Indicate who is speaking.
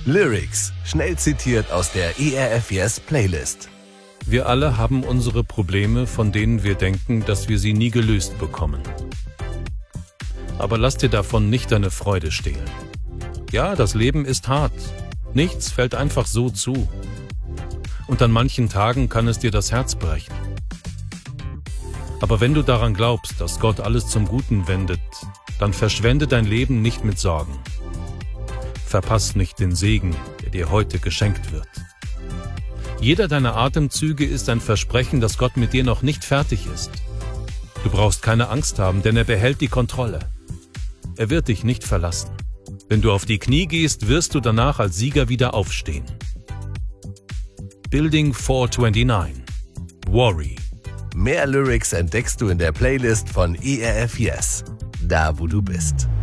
Speaker 1: Lyrics, schnell zitiert aus der ERF Yes Playlist.
Speaker 2: Wir alle haben unsere Probleme, von denen wir denken, dass wir sie nie gelöst bekommen. Aber lass dir davon nicht deine Freude stehlen. Ja, das Leben ist hart. Nichts fällt einfach so zu. Und an manchen Tagen kann es dir das Herz brechen. Aber wenn du daran glaubst, dass Gott alles zum Guten wendet, dann verschwende dein Leben nicht mit Sorgen. Verpass nicht den Segen, der dir heute geschenkt wird. Jeder deiner Atemzüge ist ein Versprechen, dass Gott mit dir noch nicht fertig ist. Du brauchst keine Angst haben, denn er behält die Kontrolle. Er wird dich nicht verlassen. Wenn du auf die Knie gehst, wirst du danach als Sieger wieder aufstehen. Building 429. Worry.
Speaker 1: Mehr Lyrics entdeckst du in der Playlist von ERF Yes, da wo du bist.